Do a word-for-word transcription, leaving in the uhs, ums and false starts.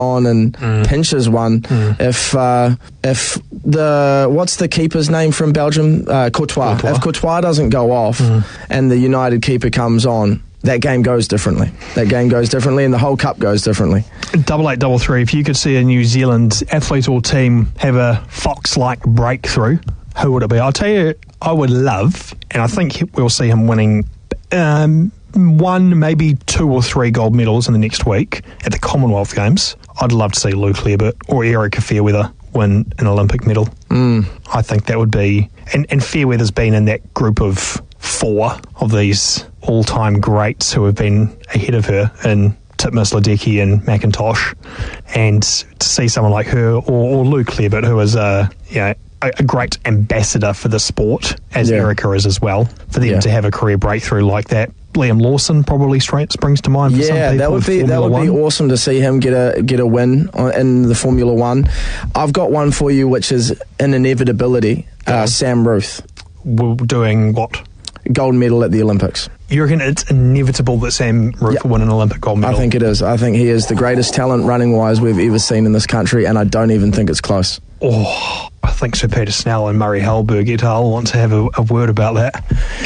on and mm. pinches one. Mm. If uh, if the what's the keeper's name from Belgium? Uh, Courtois. Courtois. If Courtois doesn't go off mm. and the United keeper comes on, that game goes differently. That game goes differently, and the whole cup goes differently. Double eight, double three. If you could see a New Zealand athlete or team have a Fox-like breakthrough, who would it be? I'll tell you, I would love, and I think we'll see him winning um, one, maybe two or three gold medals in the next week at the Commonwealth Games. I'd love to see Luke Leibert or Erica Fairweather win an Olympic medal. Mm. I think that would be... And, and Fairweather's been in that group of four of these all-time greats who have been ahead of her in Titmus, Ledecky and McIntosh. And to see someone like her or, or Luke Leibert, who is a... You know, a great ambassador for the sport, as yeah. Erica is as well, for them yeah. to have a career breakthrough like that. Liam Lawson probably straight springs to mind for yeah, some people. Yeah, that would be Formula that would One. be awesome to see him get a get a win on, in the Formula One. I've got one for you, which is an inevitability. Uh, Sam Ruth. We're doing what? Gold medal at the Olympics. You reckon it's inevitable that Sam Ruth yep. will win an Olympic gold medal? I think it is. I think he is the greatest talent running-wise we've ever seen in this country, and I don't even think it's close. Oh, I think Sir Peter Snell and Murray Halberg et al. Want to have a, a word about that.